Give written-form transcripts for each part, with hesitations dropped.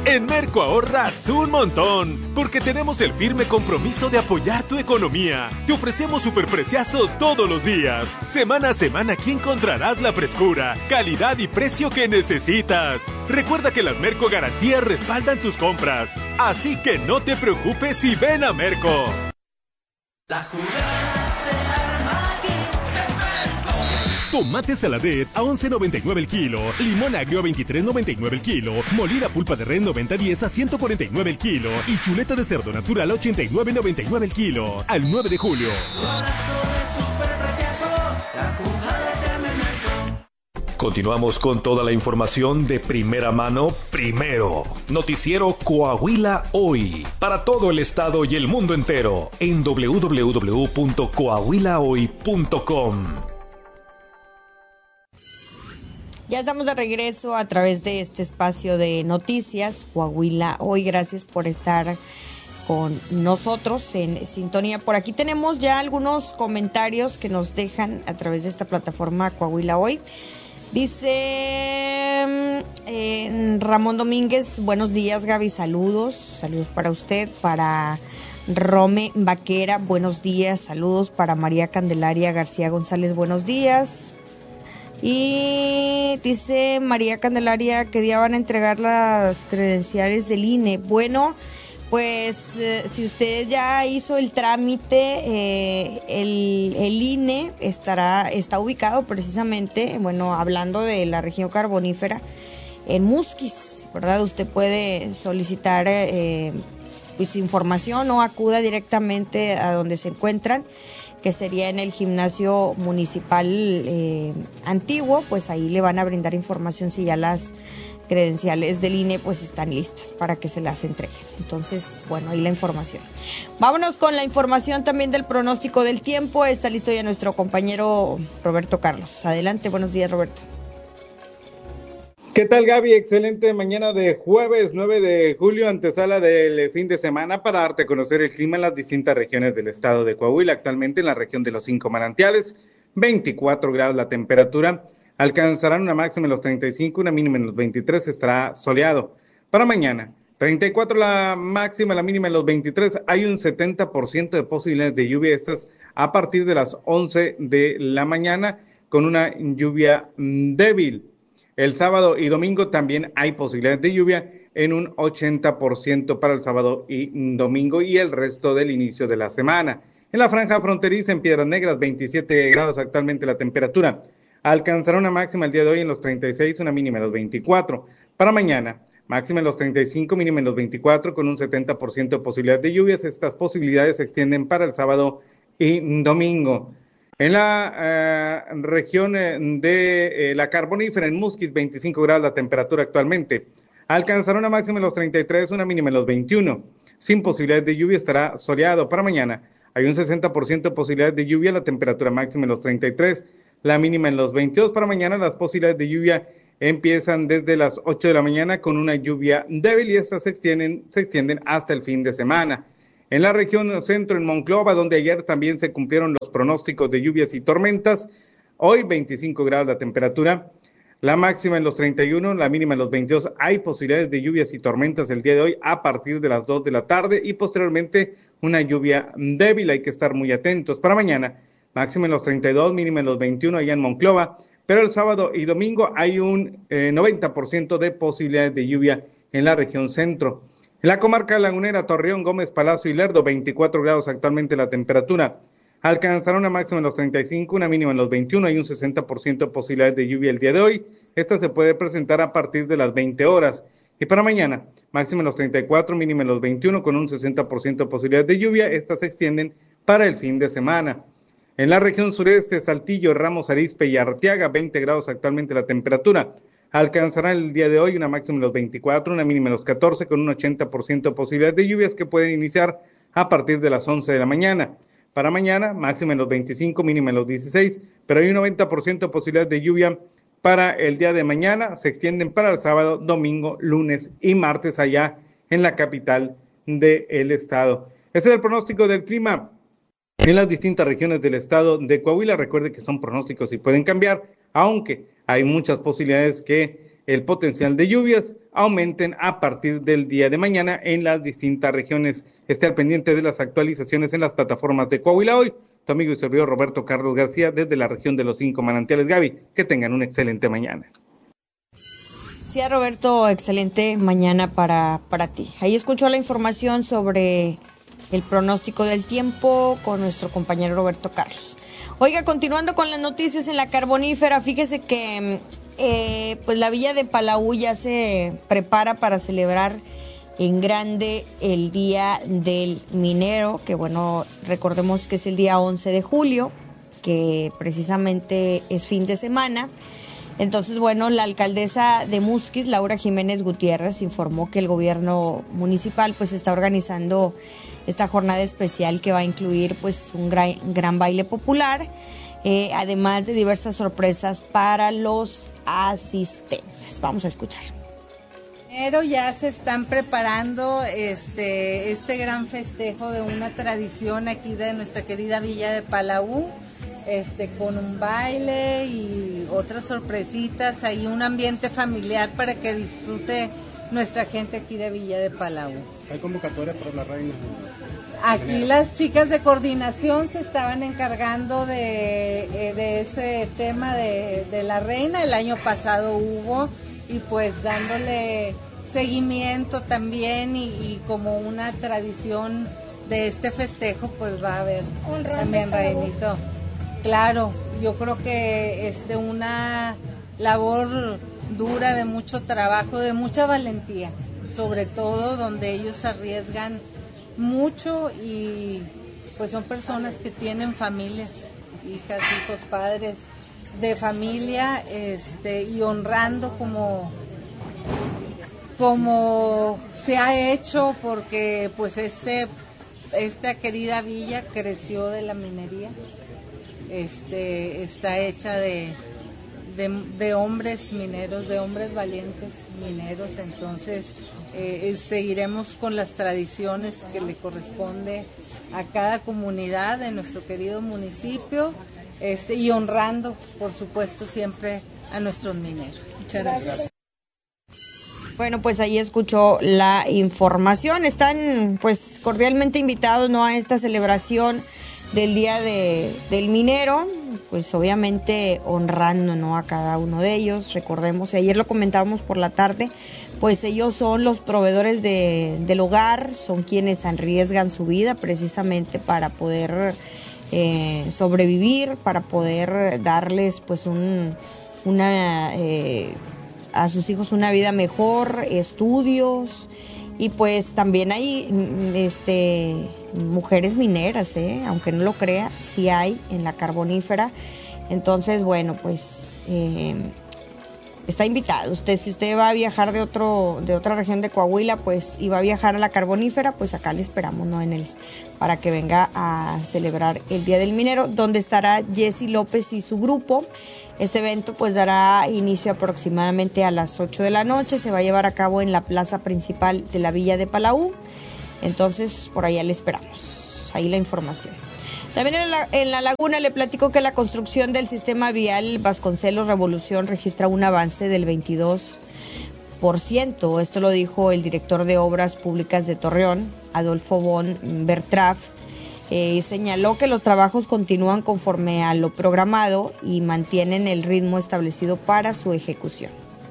En Merco ahorras un montón, porque tenemos el firme compromiso de apoyar tu economía. Te ofrecemos superpreciazos todos los días. Semana a semana aquí encontrarás la frescura, calidad y precio que necesitas. Recuerda que las Merco Garantías respaldan tus compras. Así que no te preocupes y ven a Merco. La jugada se arma aquí en Merco. Tomate saladet a 11.99 el kilo, limón agrio a 23.99 el kilo, molida pulpa de res 90-10 a 149 el kilo y chuleta de cerdo natural a 89.99 el kilo. Al 9 de julio. Continuamos con toda la información de primera mano, primero. Noticiero Coahuila Hoy. Para todo el estado y el mundo entero en www.coahuilahoy.com. Ya estamos de regreso a través de este espacio de noticias, Coahuila Hoy. Gracias por estar con nosotros en sintonía. Por aquí tenemos ya algunos comentarios que nos dejan a través de esta plataforma Coahuila Hoy. Dice Ramón Domínguez, buenos días Gaby, saludos para usted, para Rome Vaquera, buenos días, saludos para María Candelaria García González, buenos días. Y dice María Candelaria, ¿qué día van a entregar las credenciales del INE? Bueno, pues si usted ya hizo el trámite, el INE está ubicado precisamente, bueno, hablando de la región carbonífera, en Musquis, ¿verdad? Usted puede solicitar pues información o acuda directamente a donde se encuentran, que sería en el gimnasio municipal antiguo, pues ahí le van a brindar información si ya las credenciales del INE pues están listas para que se las entreguen. Entonces, bueno, ahí la información. Vámonos con la información también del pronóstico del tiempo. Está listo ya nuestro compañero Roberto Carlos. Adelante, buenos días, Roberto. ¿Qué tal, Gaby? Excelente mañana de jueves 9 de julio, antesala del fin de semana, para darte a conocer el clima en las distintas regiones del estado de Coahuila. Actualmente en la región de los 5 manantiales, 24 grados la temperatura, alcanzarán una máxima en los 35, una mínima en los 23, estará soleado. Para mañana, 34 la máxima, la mínima en los 23, hay un 70% de posibilidades de lluvia, estas a partir de las 11 de la mañana, con una lluvia débil. El sábado y domingo también hay posibilidades de lluvia en un 80% para el sábado y domingo y el resto del inicio de la semana. En la franja fronteriza en Piedras Negras, 27 grados actualmente la temperatura. Alcanzará una máxima el día de hoy en los 36, una mínima en los 24. Para mañana, máxima en los 35, mínima en los 24, con un 70% de posibilidad de lluvias. Estas posibilidades se extienden para el sábado y domingo. En la región de la carbonífera, en Musquis, 25 grados la temperatura actualmente. Alcanzará una máxima en los 33, una mínima en los 21. Sin posibilidades de lluvia, estará soleado. Para mañana hay un 60% de posibilidades de lluvia, la temperatura máxima en los 33, la mínima en los 22. Para mañana las posibilidades de lluvia empiezan desde las 8 de la mañana con una lluvia débil y estas se extienden hasta el fin de semana. En la región centro, en Monclova, donde ayer también se cumplieron los pronósticos de lluvias y tormentas, hoy 25 grados la temperatura, la máxima en los 31, la mínima en los 22. Hay posibilidades de lluvias y tormentas el día de hoy a partir de las 2 de la tarde y posteriormente una lluvia débil, hay que estar muy atentos. Para mañana, máxima en los 32, mínima en los 21 allá en Monclova, pero el sábado y domingo hay un 90% de posibilidades de lluvia en la región centro. En la comarca lagunera, Torreón, Gómez, Palacio y Lerdo, 24 grados actualmente la temperatura. Alcanzará una máxima en los 35, una mínima en los 21. Hay un 60% de posibilidades de lluvia el día de hoy. Esta se puede presentar a partir de las 20 horas. Y para mañana, máxima en los 34, mínima en los 21, con un 60% de posibilidades de lluvia. Estas se extienden para el fin de semana. En la región sureste, Saltillo, Ramos Arizpe y Arteaga, 20 grados actualmente la temperatura. Alcanzará el día de hoy una máxima en los 24, una mínima en los 14, con un 80% de posibilidades de lluvias que pueden iniciar a partir de las 11 de la mañana. Para mañana, máxima en los 25, mínima en los 16, pero hay un 90% de posibilidades de lluvia para el día de mañana. Se extienden para el sábado, domingo, lunes y martes allá en la capital del estado. Ese es el pronóstico del clima en las distintas regiones del estado de Coahuila. Recuerde que son pronósticos y pueden cambiar, aunque hay muchas posibilidades que el potencial de lluvias aumenten a partir del día de mañana en las distintas regiones. Esté al pendiente de las actualizaciones en las plataformas de Coahuila Hoy. Tu amigo y servidor Roberto Carlos García desde la región de los 5 manantiales. Gaby, que tengan una excelente mañana. Sí, Roberto, excelente mañana para ti. Ahí escuchó la información sobre el pronóstico del tiempo con nuestro compañero Roberto Carlos. Oiga, continuando con las noticias en la carbonífera, fíjese que pues la Villa de Palau ya se prepara para celebrar en grande el Día del Minero, que bueno, recordemos que es el día 11 de julio, que precisamente es fin de semana. Entonces, bueno, la alcaldesa de Musquis, Laura Jiménez Gutiérrez, informó que el gobierno municipal pues está organizando esta jornada especial que va a incluir pues un gran baile popular, además de diversas sorpresas para los asistentes. Vamos a escuchar. Ya se están preparando este gran festejo de una tradición aquí de nuestra querida Villa de Palau, con un baile y otras sorpresitas, hay un ambiente familiar para que disfrute nuestra gente aquí de Villa de Palau. ¿Hay convocatoria para la reina? Aquí las chicas de coordinación se estaban encargando de ese tema de la reina. El año pasado hubo, y pues dándole seguimiento también y como una tradición de este festejo, pues va a haber también reinito. Claro, yo creo que es de una labor dura, de mucho trabajo, de mucha valentía, sobre todo donde ellos arriesgan mucho y pues son personas que tienen familias, hijas, hijos, padres de familia, y honrando como se ha hecho, porque pues esta querida villa creció de la minería. Está hecha de hombres mineros, de hombres valientes mineros, entonces seguiremos con las tradiciones que le corresponde a cada comunidad de nuestro querido municipio, y honrando, por supuesto, siempre a nuestros mineros. Muchas gracias. Bueno, pues ahí escuchó la información. Están pues cordialmente invitados, ¿no?, a esta celebración del Día del Minero, pues obviamente honrando, ¿no?, a cada uno de ellos. Recordemos, y ayer lo comentábamos por la tarde, pues ellos son los proveedores del hogar, son quienes arriesgan su vida precisamente para poder sobrevivir, para poder darles pues a sus hijos una vida mejor, estudios. Y pues también hay mujeres mineras, aunque no lo crea, sí hay en la carbonífera. Entonces, bueno, pues está invitado. Si usted va a viajar de otra región de Coahuila, pues, y va a viajar a la carbonífera, pues acá le esperamos, ¿no?, para que venga a celebrar el Día del Minero, donde estará Jessy López y su grupo. Este evento pues dará inicio aproximadamente a las 8 de la noche, se va a llevar a cabo en la plaza principal de la Villa de Palau. Entonces, por allá le esperamos. Ahí la información. También en la Laguna le platico que la construcción del sistema vial Vasconcelos Revolución registra un avance del 22%. Esto lo dijo el director de Obras Públicas de Torreón, Adolfo von Bertraff. Señaló que los trabajos continúan conforme a lo programado y mantienen el ritmo establecido para su ejecución.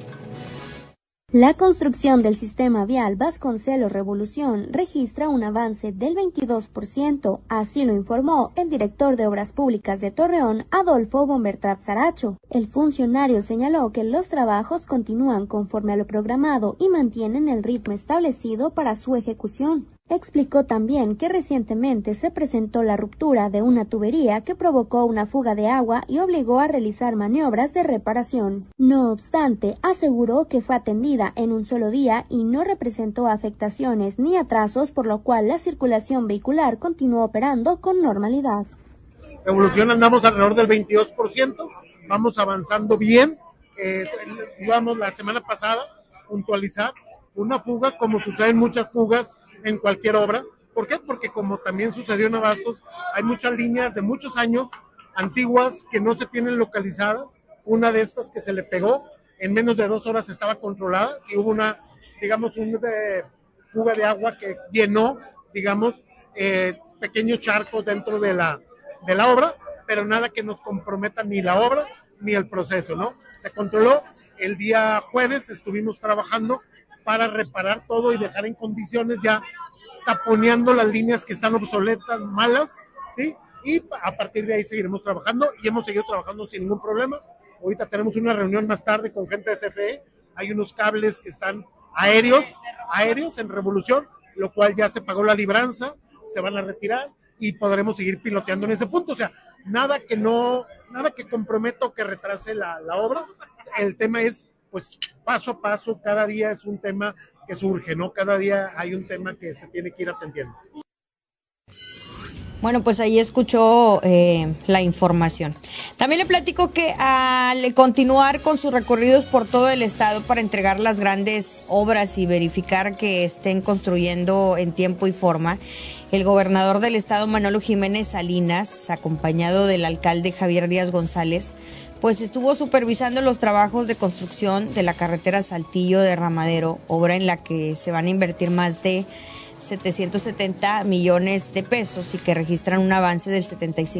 La construcción del sistema vial Vasconcelos Revolución registra un avance del 22%, así lo informó el director de Obras Públicas de Torreón, Adolfo von Bertraff Saracho. El funcionario señaló que los trabajos continúan conforme a lo programado y mantienen el ritmo establecido para su ejecución. Explicó también que recientemente se presentó la ruptura de una tubería que provocó una fuga de agua y obligó a realizar maniobras de reparación. No obstante, aseguró que fue atendida en un solo día y no representó afectaciones ni atrasos, por lo cual la circulación vehicular continuó operando con normalidad. Revolución andamos alrededor del 22%, vamos avanzando bien. Íbamos la semana pasada puntualizar una fuga, como suceden muchas fugas en cualquier obra. ¿Por qué? Porque como también sucedió en Abastos, hay muchas líneas de muchos años antiguas que no se tienen localizadas. Una de estas que se le pegó en menos de 2 horas estaba controlada. Sí hubo una, digamos, fuga de agua que llenó, digamos, pequeños charcos dentro de la obra, pero nada que nos comprometa ni la obra ni el proceso, ¿no? Se controló. El día jueves estuvimos trabajando para reparar todo y dejar en condiciones, ya taponeando las líneas que están obsoletas, malas, ¿sí? Y a partir de ahí seguiremos trabajando y hemos seguido trabajando sin ningún problema. Ahorita tenemos una reunión más tarde con gente de CFE. Hay unos cables que están aéreos en revolución, lo cual ya se pagó la libranza, se van a retirar y podremos seguir piloteando en ese punto. O sea, nada que comprometa o que retrase la obra. El tema es, pues, paso a paso, cada día es un tema que surge, ¿no? Cada día hay un tema que se tiene que ir atendiendo. Bueno, pues ahí escuchó la información. También le platico que al continuar con sus recorridos por todo el estado para entregar las grandes obras y verificar que estén construyendo en tiempo y forma, el gobernador del estado, Manolo Jiménez Salinas, acompañado del alcalde Javier Díaz González, pues estuvo supervisando los trabajos de construcción de la carretera Saltillo de Ramadero, obra en la que se van a invertir más de 770 millones de pesos y que registran un avance del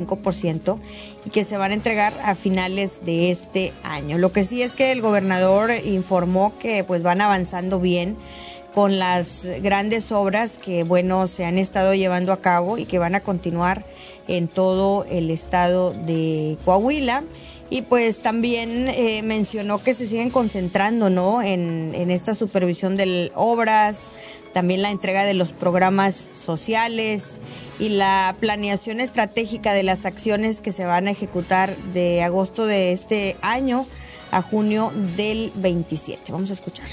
75% y que se van a entregar a finales de este año. Lo que sí es que el gobernador informó que pues van avanzando bien con las grandes obras que, bueno, se han estado llevando a cabo y que van a continuar en todo el estado de Coahuila. Y pues también mencionó que se siguen concentrando, ¿no?, en esta supervisión de obras, también la entrega de los programas sociales y la planeación estratégica de las acciones que se van a ejecutar de agosto de este año a junio del 27. Vamos a escuchar.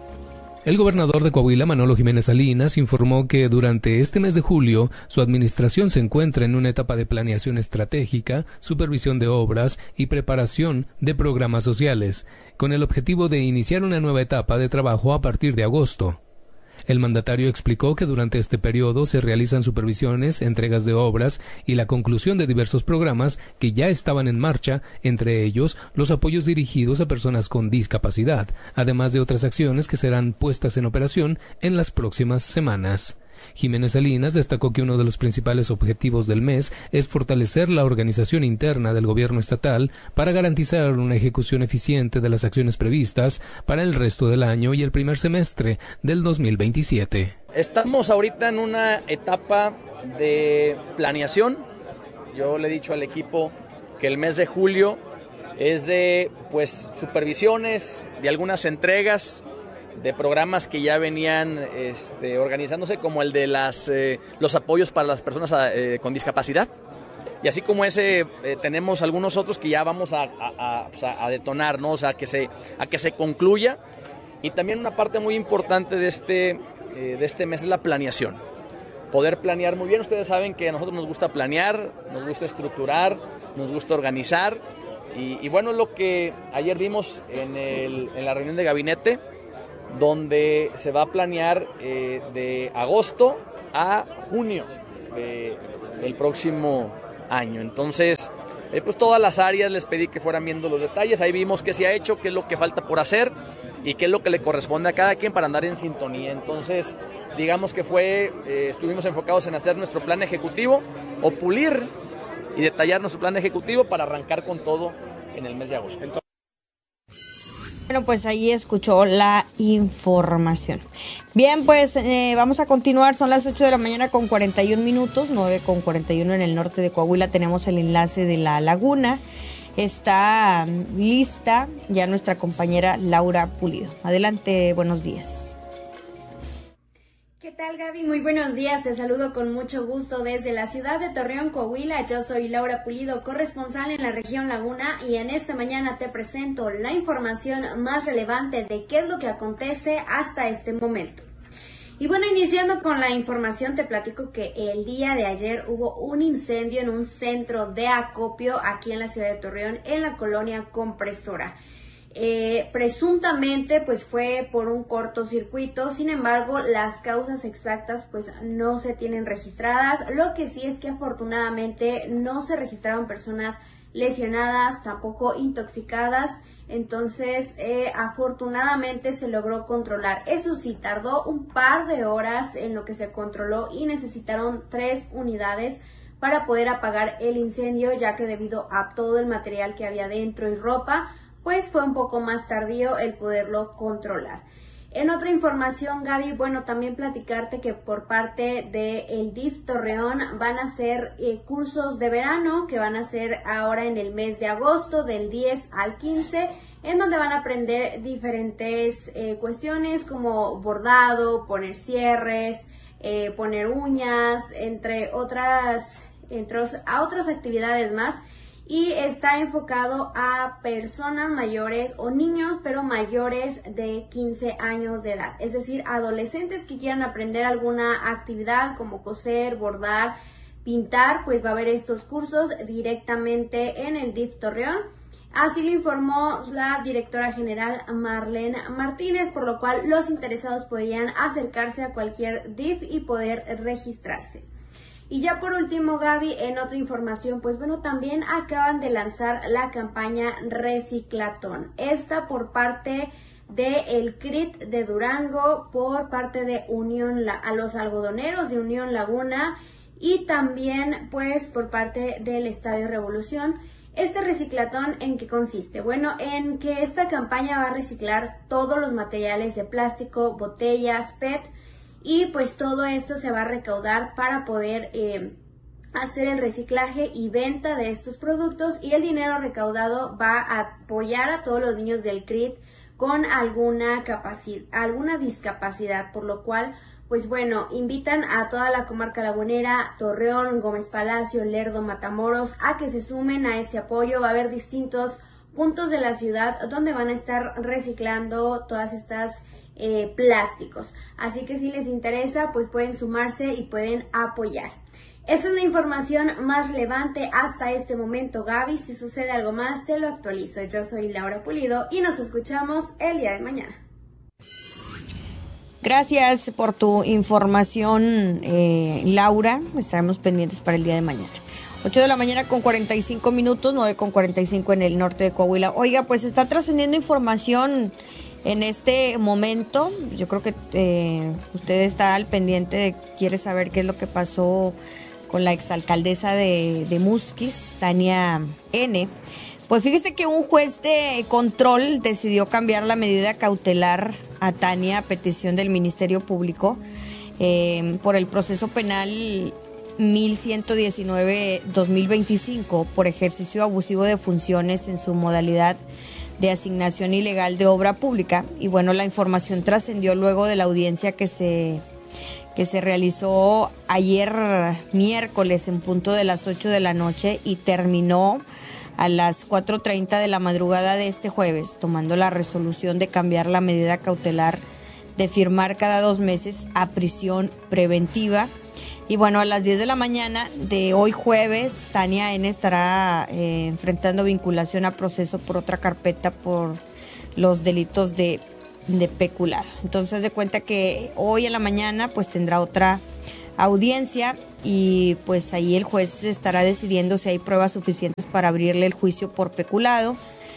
El gobernador de Coahuila, Manolo Jiménez Salinas, informó que durante este mes de julio su administración se encuentra en una etapa de planeación estratégica, supervisión de obras y preparación de programas sociales, con el objetivo de iniciar una nueva etapa de trabajo a partir de agosto. El mandatario explicó que durante este periodo se realizan supervisiones, entregas de obras y la conclusión de diversos programas que ya estaban en marcha, entre ellos los apoyos dirigidos a personas con discapacidad, además de otras acciones que serán puestas en operación en las próximas semanas. Jiménez Salinas destacó que uno de los principales objetivos del mes es fortalecer la organización interna del gobierno estatal para garantizar una ejecución eficiente de las acciones previstas para el resto del año y el primer semestre del 2027. Estamos ahorita en una etapa de planeación. Yo le he dicho al equipo que el mes de julio es de supervisiones, de algunas entregas de programas que ya venían organizándose, como el de los apoyos para las personas con discapacidad. Y así como ese, tenemos algunos otros que ya vamos a detonar, ¿no? O sea, a que se concluya. Y también una parte muy importante de este mes es la planeación. Poder planear muy bien. Ustedes saben que a nosotros nos gusta planear, nos gusta estructurar, nos gusta organizar. Y bueno, lo que ayer vimos en la reunión de gabinete, donde se va a planear de agosto a junio del próximo año. Entonces, pues todas las áreas les pedí que fueran viendo los detalles. Ahí vimos qué se ha hecho, qué es lo que falta por hacer y qué es lo que le corresponde a cada quien para andar en sintonía. Entonces, digamos que estuvimos enfocados en hacer nuestro plan ejecutivo o pulir y detallar nuestro plan ejecutivo para arrancar con todo en el mes de agosto. Bueno, pues ahí escuchó la información. Bien, pues vamos a continuar. Son las 8 de la mañana con 41 minutos, 9:41 en el norte de Coahuila. Tenemos el enlace de La Laguna. Está lista ya nuestra compañera Laura Pulido. Adelante, buenos días. ¿Qué tal, Gaby? Muy buenos días, te saludo con mucho gusto desde la ciudad de Torreón, Coahuila. Yo soy Laura Pulido, corresponsal en la región Laguna, y en esta mañana te presento la información más relevante de qué es lo que acontece hasta este momento. Y bueno, iniciando con la información, te platico que el día de ayer hubo un incendio en un centro de acopio aquí en la ciudad de Torreón, en la colonia Compresora. Presuntamente pues fue por un cortocircuito. Sin embargo, las causas exactas pues no se tienen registradas. Lo que sí es que afortunadamente no se registraron personas lesionadas, tampoco intoxicadas. Entonces, afortunadamente se logró controlar. Eso sí, tardó un par de horas en lo que se controló y necesitaron 3 unidades para poder apagar el incendio, ya que debido a todo el material que había dentro y ropa, pues fue un poco más tardío el poderlo controlar. En otra información, Gaby, bueno, también platicarte que por parte del DIF Torreón van a hacer cursos de verano que van a ser ahora en el mes de agosto, del 10 al 15, en donde van a aprender diferentes cuestiones como bordado, poner cierres, poner uñas, entre otras actividades más. Y está enfocado a personas mayores o niños, pero mayores de 15 años de edad. Es decir, adolescentes que quieran aprender alguna actividad como coser, bordar, pintar, pues va a haber estos cursos directamente en el DIF Torreón. Así lo informó la directora general Marlene Martínez, por lo cual los interesados podrían acercarse a cualquier DIF y poder registrarse. Y ya por último, Gaby, en otra información, pues bueno, también acaban de lanzar la campaña Reciclatón. Esta por parte del CRIT de Durango, por parte de a los algodoneros de Unión Laguna y también pues por parte del Estadio Revolución. Este reciclatón, ¿en qué consiste? Bueno, en que esta campaña va a reciclar todos los materiales de plástico, botellas, PET, y pues todo esto se va a recaudar para poder hacer el reciclaje y venta de estos productos, y el dinero recaudado va a apoyar a todos los niños del CRIT con alguna discapacidad, por lo cual pues bueno, invitan a toda la comarca lagunera, Torreón, Gómez Palacio, Lerdo, Matamoros, a que se sumen a este apoyo. Va a haber distintos puntos de la ciudad donde van a estar reciclando todas estas plásticos. Así que si les interesa, pues pueden sumarse y pueden apoyar. Esa es la información más relevante hasta este momento, Gaby. Si sucede algo más, te lo actualizo. Yo soy Laura Pulido y nos escuchamos el día de mañana. Gracias por tu información, Laura. Estaremos pendientes para el día de mañana. 8 de la mañana con 45 minutos, 9 con 45 en el norte de Coahuila. Oiga, pues está trascendiendo información en este momento. Yo creo que usted está al pendiente, quiere saber qué es lo que pasó con la exalcaldesa de Musquis, Tania N. Pues fíjese que un juez de control decidió cambiar la medida cautelar a Tania a petición del Ministerio Público por el proceso penal 1119-2025 por ejercicio abusivo de funciones en su modalidad de asignación ilegal de obra pública. Y bueno, la información trascendió luego de la audiencia que se realizó ayer miércoles en punto de las 8 de la noche y terminó a las 4:30 de la madrugada de este jueves, tomando la resolución de cambiar la medida cautelar de firmar cada 2 meses a prisión preventiva. Y bueno, a las 10 de la mañana de hoy jueves, Tania N. estará enfrentando vinculación a proceso por otra carpeta por los delitos de peculado. Entonces, haz de cuenta que hoy en la mañana pues tendrá otra audiencia y pues ahí el juez estará decidiendo si hay pruebas suficientes para abrirle el juicio por peculado,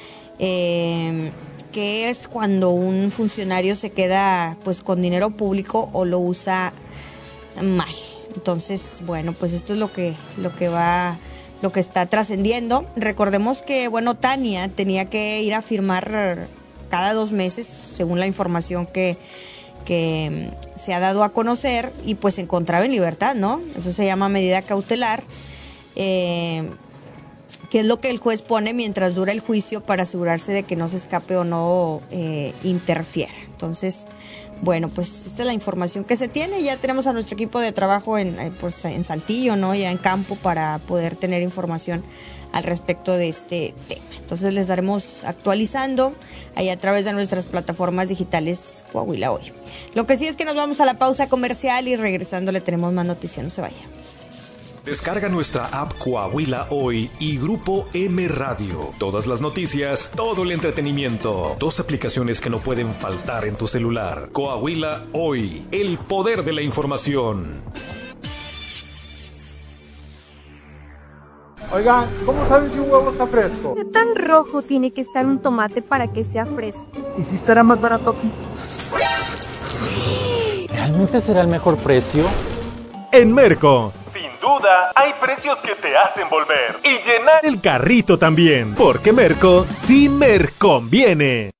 que es cuando un funcionario se queda pues con dinero público o lo usa mal. Entonces, bueno, pues esto es lo que está trascendiendo. Recordemos que, bueno, Tania tenía que ir a firmar cada 2 meses, según la información que se ha dado a conocer, y pues se encontraba en libertad, ¿no? Eso se llama medida cautelar, que es lo que el juez pone mientras dura el juicio para asegurarse de que no se escape o no interfiera. Entonces, bueno, pues esta es la información que se tiene. Ya tenemos a nuestro equipo de trabajo en Saltillo, ¿no? Ya en campo para poder tener información al respecto de este tema. Entonces les daremos actualizando ahí a través de nuestras plataformas digitales Coahuila Hoy. Lo que sí es que nos vamos a la pausa comercial y regresando le tenemos más noticias. No se vaya. Descarga nuestra app Coahuila Hoy y Grupo M Radio. Todas las noticias, todo el entretenimiento. 2 aplicaciones que no pueden faltar en tu celular. Coahuila Hoy, el poder de la información. Oigan, ¿cómo saben si un huevo está fresco? ¿Qué tan rojo tiene que estar un tomate para que sea fresco? ¿Y si estará más barato aquí? ¿Realmente será el mejor precio? En Merco, Sin duda, hay precios que te hacen volver y llenar el carrito también, porque Merco sí me conviene.